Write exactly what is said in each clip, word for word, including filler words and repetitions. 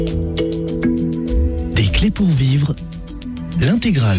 Des clés pour vivre, l'intégrale.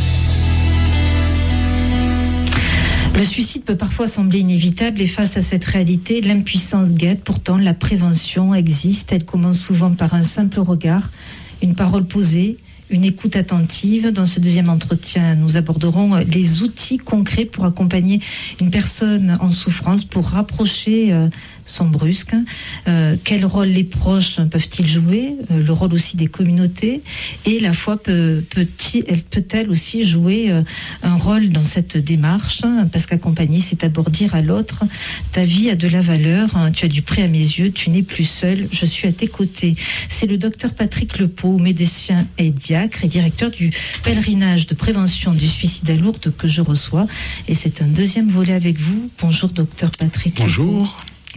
Le suicide peut parfois sembler inévitable et face à cette réalité, l'impuissance guette. Pourtant, la prévention existe. Elle commence souvent par un simple regard, une parole posée, une écoute attentive. Dans ce deuxième entretien, nous aborderons les outils concrets pour accompagner une personne en souffrance, pour rapprocher euh, son brusque. Euh, quel rôle les proches peuvent-ils jouer ? euh, Le rôle aussi des communautés. Et la foi peut, peut-il, elle peut-elle aussi jouer euh, un rôle dans cette démarche ? Parce qu'accompagner, c'est d'abord dire à l'autre, ta vie a de la valeur, tu as du prix à mes yeux, tu n'es plus seul, je suis à tes côtés. C'est le docteur Patrick Lepau, médecin et diacre et directeur du pèlerinage de prévention du suicide à Lourdes que je reçois. Et c'est un deuxième volet avec vous. Bonjour docteur Patrick Bonjour. Lepau.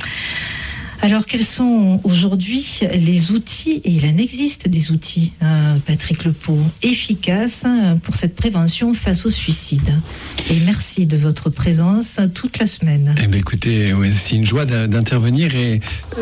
Alors, quels sont aujourd'hui les outils, et il en existe des outils, euh, Patrick Lepau, efficaces pour cette prévention face au suicide ? Et merci de votre présence toute la semaine. Eh bien, écoutez, ouais, c'est une joie d'intervenir. Et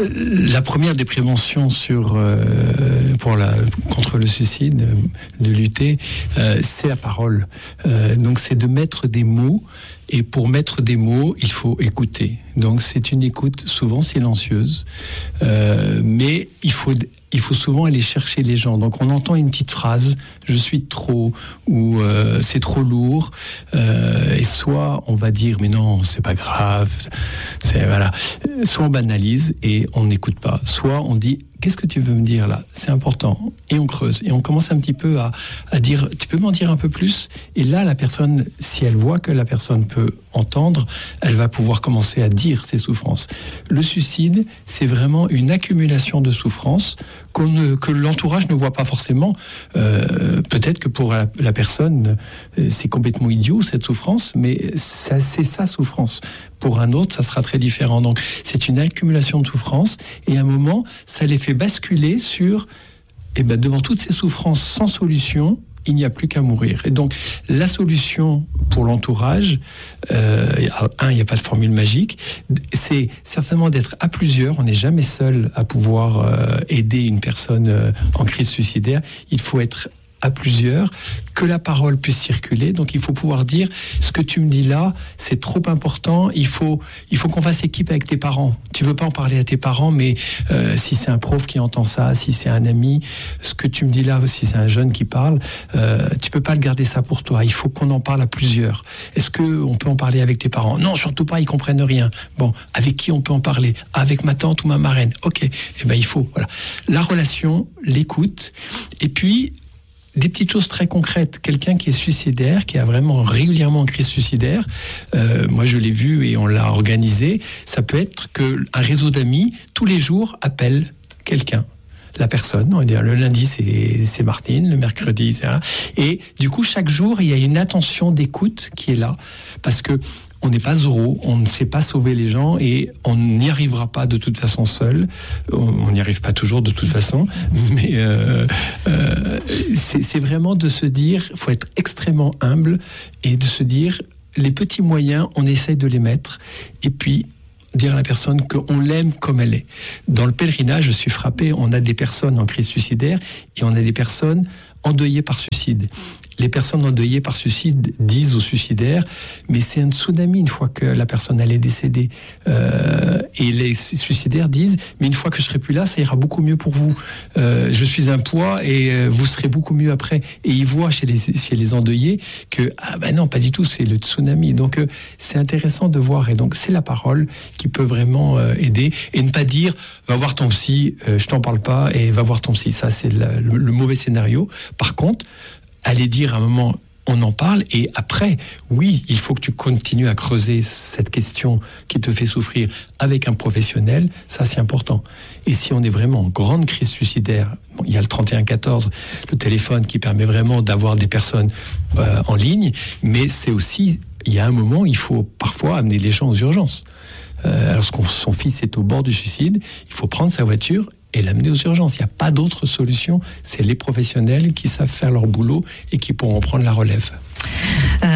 la première des préventions sur, euh, pour la, contre le suicide, de lutter, euh, c'est la parole. Euh, donc, c'est de mettre des mots. Et pour mettre des mots, il faut écouter. Donc c'est une écoute souvent silencieuse, euh, mais il faut, il faut souvent aller chercher les gens. Donc on entend une petite phrase, je suis trop, ou euh, c'est trop lourd, euh, et soit on va dire mais non, c'est pas grave, c'est, voilà. Soit on banalise et on n'écoute pas, soit on dit qu'est-ce que tu veux me dire là ? C'est important. Et on creuse. Et on commence un petit peu à, à dire, tu peux m'en dire un peu plus ? Et là, la personne, si elle voit que la personne peut entendre, elle va pouvoir commencer à dire ses souffrances. Le suicide, c'est vraiment une accumulation de souffrances qu'on ne, que l'entourage ne voit pas forcément. Euh, peut-être que pour la, la personne, c'est complètement idiot cette souffrance, mais ça, c'est sa souffrance. Pour un autre, ça sera très différent. Donc, c'est une accumulation de souffrances. Et à un moment, ça les fait basculer sur, eh ben, devant toutes ces souffrances sans solution, il n'y a plus qu'à mourir. Et donc, la solution pour l'entourage, euh, un, il n'y a pas de formule magique, c'est certainement d'être à plusieurs. On n'est jamais seul à pouvoir euh, aider une personne euh, en crise suicidaire. Il faut être à plusieurs, que la parole puisse circuler. Donc il faut pouvoir dire, ce que tu me dis là, c'est trop important, il faut, il faut qu'on fasse équipe avec tes parents. Tu veux pas en parler à tes parents, mais euh, si c'est un prof qui entend ça, si c'est un ami, ce que tu me dis là, si c'est un jeune qui parle, euh, tu peux pas le garder ça pour toi, il faut qu'on en parle à plusieurs. Est-ce qu'on peut en parler avec tes parents ? Non, surtout pas, ils comprennent rien. Bon, avec qui on peut en parler ? Avec ma tante ou ma marraine ? Ok, eh ben il faut, voilà. La relation, l'écoute, et puis des petites choses très concrètes. Quelqu'un qui est suicidaire, qui a vraiment régulièrement une crise suicidaire, euh, moi je l'ai vu et on l'a organisé, ça peut être qu'un réseau d'amis, tous les jours, appelle quelqu'un. La personne, on va dire, le lundi c'est, c'est Martine, le mercredi c'est là. Et du coup, chaque jour, il y a une attention d'écoute qui est là. Parce que on n'est pas Zorro, on ne sait pas sauver les gens et on n'y arrivera pas de toute façon seul. On n'y arrive pas toujours de toute façon, mais euh, euh, c'est, c'est vraiment de se dire, il faut être extrêmement humble et de se dire, les petits moyens, on essaye de les mettre et puis dire à la personne qu'on l'aime comme elle est. Dans le pèlerinage, je suis frappé, on a des personnes en crise suicidaire et on a des personnes endeuillées par suicide. Les personnes endeuillées par suicide disent aux suicidaires, mais c'est un tsunami une fois que la personne elle est décédée. Euh, et les suicidaires disent, mais une fois que je serai plus là, ça ira beaucoup mieux pour vous. Euh, je suis un poids et euh, vous serez beaucoup mieux après. Et ils voient chez les, chez les endeuillés que, ah ben non, pas du tout, c'est le tsunami. Donc euh, c'est intéressant de voir. Et donc c'est la parole qui peut vraiment euh, aider. Et ne pas dire, va voir ton psy, euh, je t'en parle pas, et va voir ton psy. Ça, c'est la, le, le mauvais scénario. Par contre, aller dire à un moment, on en parle, et après, oui, il faut que tu continues à creuser cette question qui te fait souffrir avec un professionnel, ça c'est important. Et si on est vraiment en grande crise suicidaire, bon, il y a le trente et un quatorze, le téléphone qui permet vraiment d'avoir des personnes euh, en ligne, mais c'est aussi, il y a un moment, il faut parfois amener les gens aux urgences. Euh, lorsque son fils est au bord du suicide, il faut prendre sa voiture et l'amener aux urgences. Il n'y a pas d'autre solution. C'est les professionnels qui savent faire leur boulot et qui pourront prendre la relève. Euh,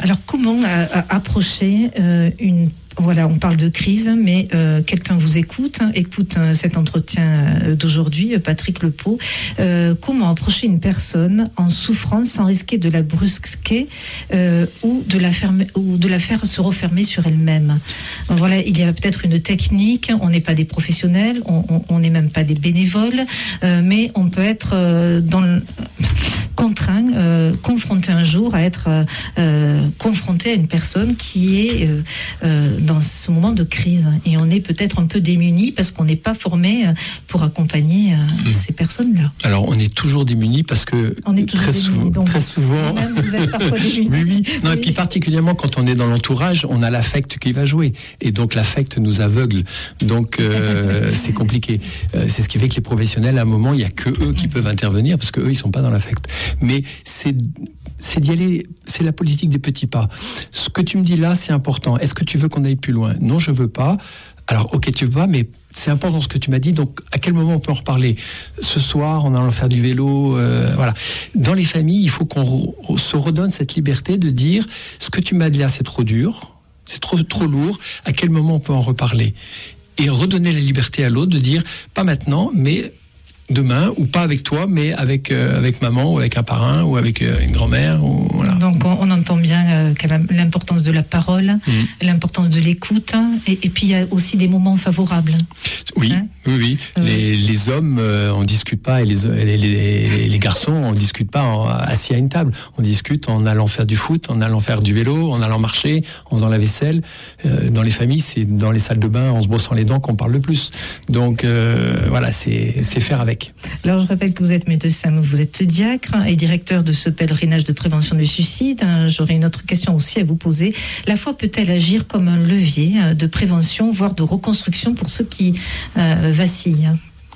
Alors, comment euh, approcher euh, une Voilà, on parle de crise, mais euh, quelqu'un vous écoute, hein, écoute euh, cet entretien d'aujourd'hui, Patrick Lepau. Euh, comment approcher une personne en souffrance sans risquer de la brusquer euh, ou de la fermer, ou de la faire se refermer sur elle-même. Voilà, il y a peut-être une technique. On n'est pas des professionnels, on n'est même pas des bénévoles, euh, mais on peut être euh, dans le, contraint, euh, confronté un jour à être euh, confronté à une personne qui est euh, euh, dans ce moment de crise, et on est peut-être un peu démunis parce qu'on n'est pas formé pour accompagner euh, mmh. ces personnes-là. Alors on est toujours démunis parce que on est toujours très, démunis, souvent, donc, très souvent, même vous êtes parfois démunis. oui, oui. Non, oui. Et puis particulièrement quand on est dans l'entourage, on a l'affect qui va jouer, et donc l'affect nous aveugle, donc euh, c'est compliqué. Euh, c'est ce qui fait que les professionnels, à un moment, il y a que eux qui peuvent intervenir parce que eux ils sont pas dans l'affect. Mais c'est c'est d'y aller, c'est la politique des petits pas. Ce que tu me dis là, c'est important. Est-ce que tu veux qu'on aille plus loin ? Non, je veux pas. Alors, ok, tu veux pas, mais c'est important ce que tu m'as dit. Donc, à quel moment on peut en reparler ? Ce soir, en allant faire du vélo, euh, voilà. Dans les familles, il faut qu'on re- se redonne cette liberté de dire ce que tu m'as dit là, c'est trop dur, c'est trop trop lourd. À quel moment on peut en reparler ? Et redonner la liberté à l'autre de dire pas maintenant, mais demain, ou pas avec toi, mais avec, euh, avec maman, ou avec un parrain, ou avec euh, une grand-mère. Ou, voilà. Donc on, on entend bien euh, quand même l'importance de la parole, mmh. l'importance de l'écoute, hein, et, et puis il y a aussi des moments favorables. Oui, hein oui, oui. Euh... Les, les hommes, euh, on discute pas, et les, les, les, les garçons, on discute pas en, assis à une table. On discute en allant faire du foot, en allant faire du vélo, en allant marcher, en faisant la vaisselle. Euh, dans les familles, c'est dans les salles de bain, en se brossant les dents qu'on parle le plus. Donc euh, voilà, c'est, c'est faire avec. Alors je rappelle que vous êtes médecin, vous êtes diacre et directeur de ce pèlerinage de prévention du suicide. J'aurais une autre question aussi à vous poser. La foi peut-elle agir comme un levier de prévention, voire de reconstruction pour ceux qui euh, vacillent ?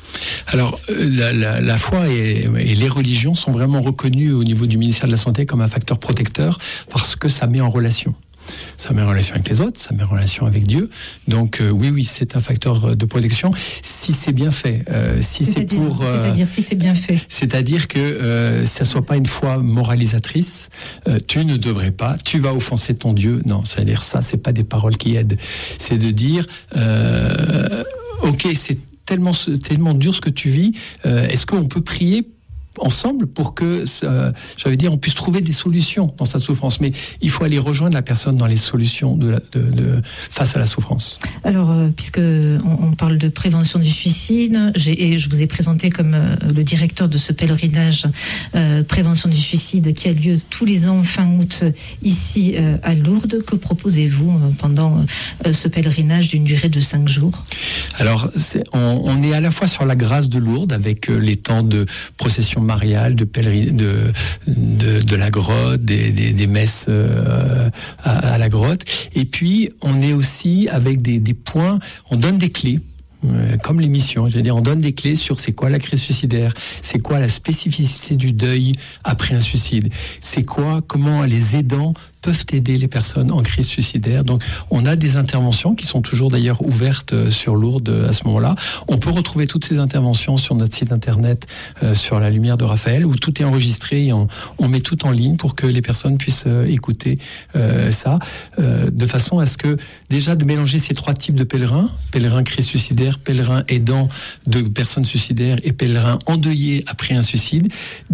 Alors, la, la, la foi et, et les religions sont vraiment reconnues au niveau du ministère de la Santé comme un facteur protecteur parce que ça met en relation. Ça met en relation avec les autres, ça met en relation avec Dieu. Donc euh, oui, oui, c'est un facteur de protection si c'est bien fait. Euh, si c'est, c'est pour, euh, c'est-à-dire si c'est bien fait. C'est-à-dire que euh, ça soit pas une foi moralisatrice. Euh, tu ne devrais pas. Tu vas offenser ton Dieu. Non, c'est-à-dire ça, c'est pas des paroles qui aident. C'est de dire, euh, ok, c'est tellement tellement dur ce que tu vis. Euh, est-ce qu'on peut prier ensemble pour que, euh, j'allais dire, on puisse trouver des solutions dans sa souffrance. Mais il faut aller rejoindre la personne dans les solutions de la, de, de, face à la souffrance. Alors, euh, puisque on, on parle de prévention du suicide, j'ai, et je vous ai présenté comme euh, le directeur de ce pèlerinage euh, prévention du suicide qui a lieu tous les ans fin août ici euh, à Lourdes. Que proposez-vous euh, pendant euh, ce pèlerinage d'une durée de cinq jours ? Alors, c'est, on, on est à la fois sur la grâce de Lourdes avec euh, les temps de procession mariale, de pèlerin, de, de, de la grotte, des, des, des messes euh, à, à la grotte. Et puis, on est aussi avec des, des points, on donne des clés. Euh, comme l'émission, j'allais dire, on donne des clés sur c'est quoi la crise suicidaire, c'est quoi la spécificité du deuil après un suicide, c'est quoi, comment les aidants peuvent aider les personnes en crise suicidaire. Donc, on a des interventions qui sont toujours d'ailleurs ouvertes sur Lourdes à ce moment-là. On peut retrouver toutes ces interventions sur notre site internet, euh, sur la lumière de Raphaël, où tout est enregistré et on, on met tout en ligne pour que les personnes puissent euh, écouter euh, ça, euh, de façon à ce que, déjà, de mélanger ces trois types de pèlerins, pèlerins crise suicidaire, pèlerins aidants de personnes suicidaires et pèlerins endeuillés après un suicide.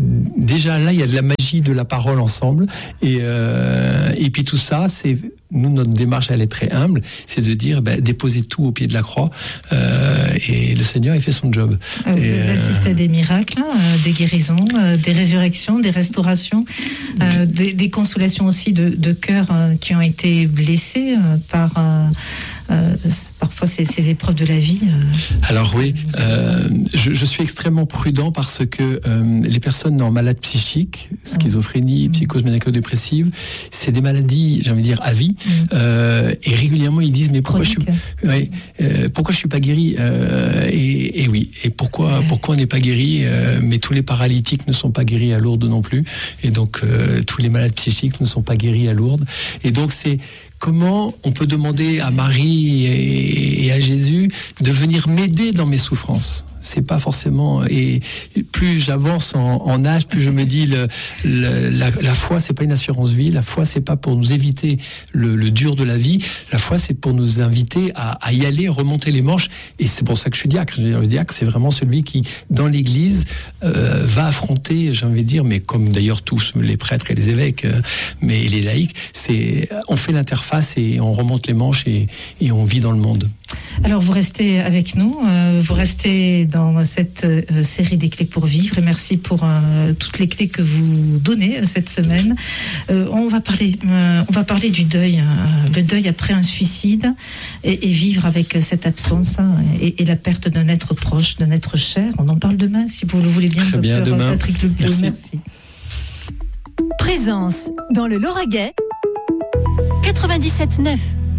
Déjà, là, il y a de la magie de la parole ensemble et euh, Et puis tout ça, c'est nous, notre démarche, elle est très humble, c'est de dire, ben, déposez tout au pied de la croix, euh, et le Seigneur, il fait son job. Vous avez euh... assisté à des miracles, hein, des guérisons, euh, des résurrections, des restaurations, euh, des, des consolations aussi de, de cœurs euh, qui ont été blessés euh, par euh, euh, parfois ces, ces épreuves de la vie. Euh, Alors oui, euh, je, je suis extrêmement prudent parce que euh, les personnes en malades psychiques, schizophrénie, mmh. psychose maniaco-dépressive, c'est des maladies, j'ai envie de dire, à vie. Mmh. Euh, et régulièrement ils disent mais pourquoi Chronique. je suis ouais, euh, pourquoi je suis pas guéri euh, et, et oui et pourquoi ouais. pourquoi on n'est pas guéri euh, mais tous les paralytiques ne sont pas guéris à Lourdes non plus et donc euh, tous les malades psychiques ne sont pas guéris à Lourdes et donc c'est comment on peut demander à Marie et, et à Jésus de venir m'aider dans mes souffrances. C'est pas forcément, et plus j'avance en, en âge, plus je me dis le, le, la, la foi c'est pas une assurance vie, la foi c'est pas pour nous éviter le, le dur de la vie, la foi c'est pour nous inviter à, à y aller, remonter les manches, et c'est pour ça que je suis diacre. Le diacre c'est vraiment celui qui dans l'église euh, va affronter, j'ai envie de dire, mais comme d'ailleurs tous les prêtres et les évêques, euh, mais les laïcs, c'est on fait l'interface et on remonte les manches et, et on vit dans le monde. Alors vous restez avec nous, euh, vous restez dans cette euh, série des clés pour vivre, et merci pour euh, toutes les clés que vous donnez euh, cette semaine. Euh, on va parler, euh, on va parler du deuil, euh, le deuil après un suicide, et, et vivre avec cette absence hein, et, et la perte d'un être proche, d'un être cher. On en parle demain, si vous le voulez bien. Très bien, docteur demain. Patrick Lepiot. Merci. Merci. Présence dans le Lauragais quatre-vingt-dix-sept neuf.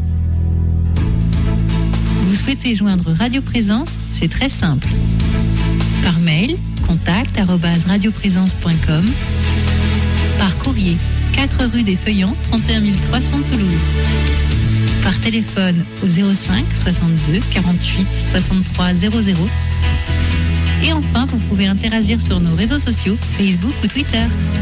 Vous souhaitez joindre Radio Présence, c'est très simple. Par mail, contact arobase radioprésence point com. Par courrier, quatre rue des Feuillants, trente et un mille trois cents Toulouse. Par téléphone au zéro cinq soixante-deux quarante-huit soixante-trois zéro zéro. Et enfin, vous pouvez interagir sur nos réseaux sociaux, Facebook ou Twitter.